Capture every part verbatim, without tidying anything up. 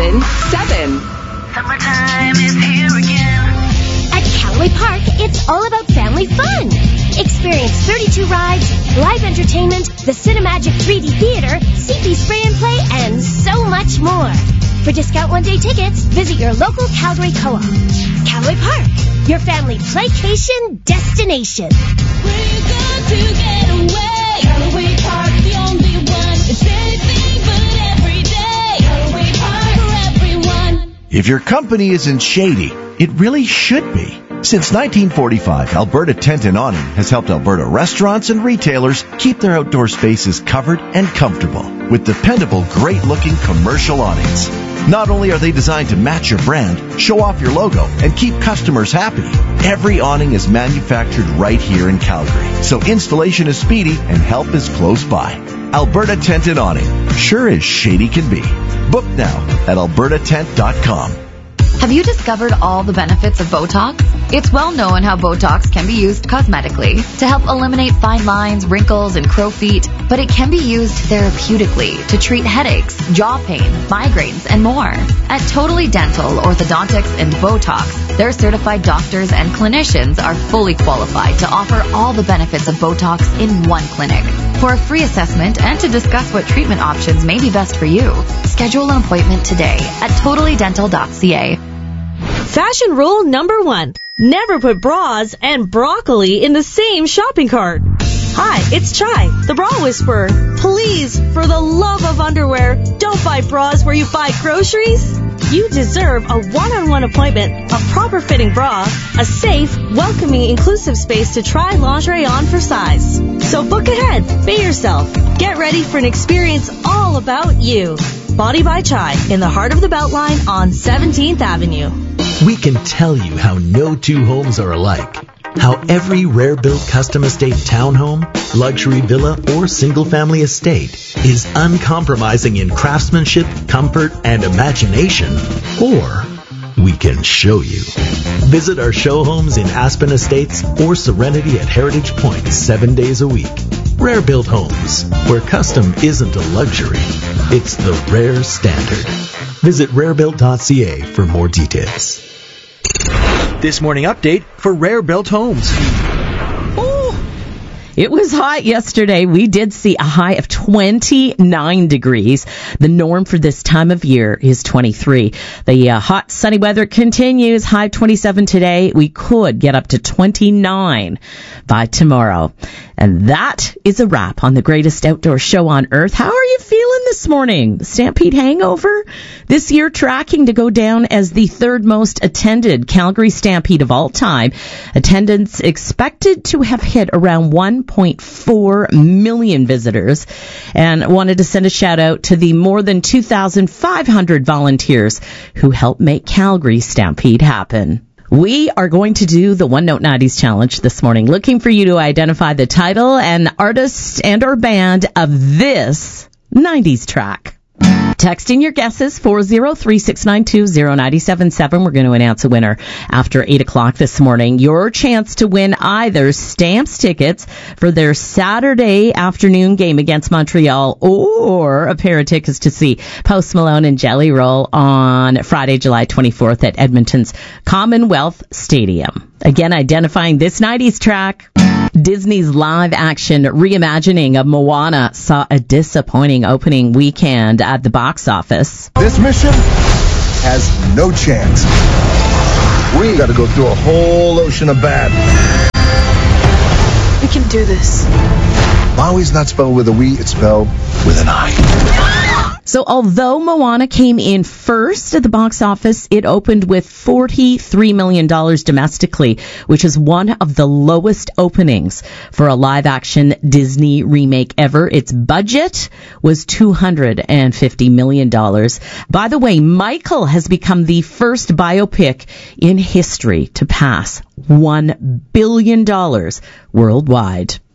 seven seven. Summertime is here again. At Callaway Park, it's all about family fun. Experience thirty-two rides, live entertainment, the Cinemagic three D Theater, C P Spray and Play, and so much more. For discount one-day tickets, visit your local Calgary Co-op. Callaway Park, your family playcation destination. We're going to get away. Callaway Park, the only one. It's anything but every day. Callaway Park for everyone. If your company isn't shady, it really should be. Since nineteen forty-five, Alberta Tent and Awning has helped Alberta restaurants and retailers keep their outdoor spaces covered and comfortable with dependable, great-looking commercial awnings. Not only are they designed to match your brand, show off your logo, and keep customers happy, every awning is manufactured right here in Calgary, so installation is speedy and help is close by. Alberta Tent and Awning, sure as shady can be. Book now at alberta tent dot com. Have you discovered all the benefits of Botox? It's well known how Botox can be used cosmetically to help eliminate fine lines, wrinkles, and crow's feet, but it can be used therapeutically to treat headaches, jaw pain, migraines, and more. At Totally Dental, Orthodontics, and Botox, their certified doctors and clinicians are fully qualified to offer all the benefits of Botox in one clinic. For a free assessment and to discuss what treatment options may be best for you, schedule an appointment today at totally dental dot c a. Fashion rule number one. Never put bras and broccoli in the same shopping cart. Hi, it's Chai, the bra whisperer. Please, for the love of underwear, don't buy bras where you buy groceries. You deserve a one-on-one appointment, a proper fitting bra, a safe, welcoming, inclusive space to try lingerie on for size. So book ahead, be yourself. Get ready for an experience all about you. Body by Chai, in the heart of the Beltline on seventeenth Avenue. We can tell you how no two homes are alike. How every rare-built custom estate townhome, luxury villa, or single-family estate is uncompromising in craftsmanship, comfort, and imagination. Or we can show you. Visit our show homes in Aspen Estates or Serenity at Heritage Point seven days a week. Rare-built homes, where custom isn't a luxury, it's the rare standard. Visit rare built dot c a for more details. This morning update for Rare Built Homes. It was hot yesterday. We did see a high of twenty-nine degrees. The norm for this time of year is twenty-three. The uh, hot, sunny weather continues. High twenty-seven today. We could get up to twenty-nine by tomorrow. And that is a wrap on the greatest outdoor show on earth. How are you feeling this morning? The Stampede hangover? This year tracking to go down as the third most attended Calgary Stampede of all time. Attendance expected to have hit around one point four million visitors. And I wanted to send a shout out to the more than two thousand five hundred volunteers who helped make Calgary Stampede happen. We are going to do the One Note nineties Challenge this morning, looking for you to identify the title and artist and or band of this nineties track. Texting your guesses, four oh three, six nine two, oh nine seven seven. We're going to announce a winner after eight o'clock this morning. Your chance to win either Stamps tickets for their Saturday afternoon game against Montreal or a pair of tickets to see Post Malone and Jelly Roll on Friday, July twenty-fourth at Edmonton's Commonwealth Stadium. Again, identifying this nineties track. Disney's live-action reimagining of Moana saw a disappointing opening weekend at the box office. This mission has no chance. We got to go through a whole ocean of bad. We can do this. Maui's not spelled with a we, it's spelled with an I. So although Moana came in first at the box office, it opened with forty-three million dollars domestically, which is one of the lowest openings for a live-action Disney remake ever. Its budget was two hundred fifty million dollars. By the way, Michael has become the first biopic in history to pass one billion dollars worldwide.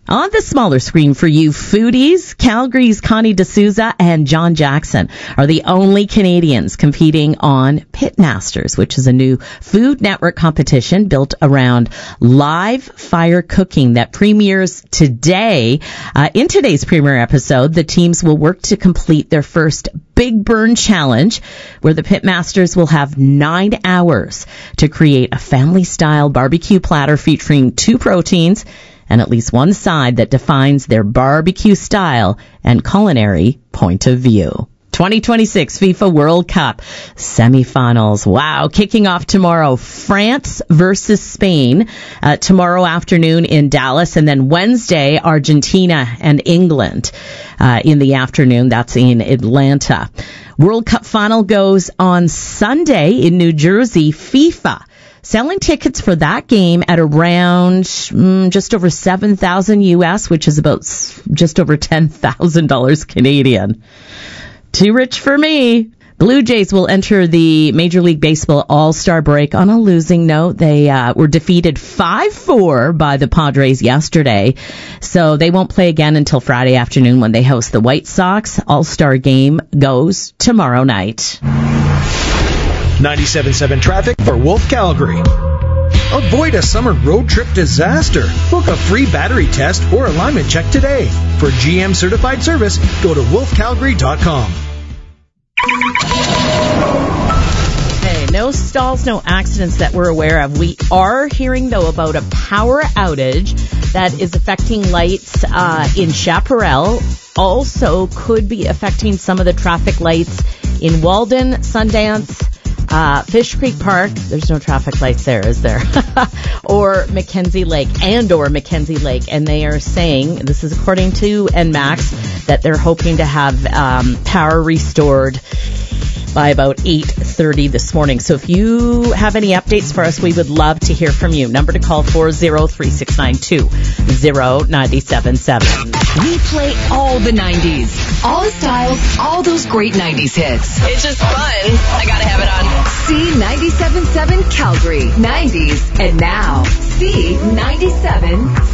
On the smaller screen for you foodies, Calgary's Connie D'Souza and John Jackson are the only Canadians competing on Pitmasters, which is a new Food Network competition built around live fire cooking that premieres today. Uh, in today's premiere episode, the teams will work to complete their first Big Burn Challenge, where the Pitmasters will have nine hours to create a family-style barbecue platter featuring two proteins and at least one side that defines their barbecue style and culinary point of view. twenty twenty-six FIFA World Cup semifinals. Wow, kicking off tomorrow. France versus Spain uh, tomorrow afternoon in Dallas, and then Wednesday, Argentina and England uh, in the afternoon. That's in Atlanta. World Cup final goes on Sunday in New Jersey. FIFA selling tickets for that game at around mm, just over seven thousand U S, which is about s- just over ten thousand dollars Canadian. Too rich for me. Blue Jays will enter the Major League Baseball All-Star break on a losing note. They uh, were defeated five four by the Padres yesterday, so they won't play again until Friday afternoon when they host the White Sox. All-Star game goes tomorrow night. ninety-seven point seven traffic for Wolf Calgary. Avoid a summer road trip disaster. Book a free battery test or alignment check today. For G M certified service, go to wolf calgary dot com. Hey, no stalls, no accidents that we're aware of. We are hearing, though, about a power outage that is affecting lights uh, in Chaparral. Also could be affecting some of the traffic lights in Walden, Sundance, Uh, Fish Creek Park. There's no traffic lights there, is there? Or Mackenzie Lake and or Mackenzie Lake. And they are saying, this is according to N MAX, that they're hoping to have um, power restored by about eight thirty this morning. So if you have any updates for us, we would love to hear from you. Number to call four oh three, six nine two, oh nine seven seven. We play all the nineties, all the styles, all those great nineties hits. It's just fun. I gotta have it on. C ninety-seven point seven Calgary, nineties, and now C ninety-seven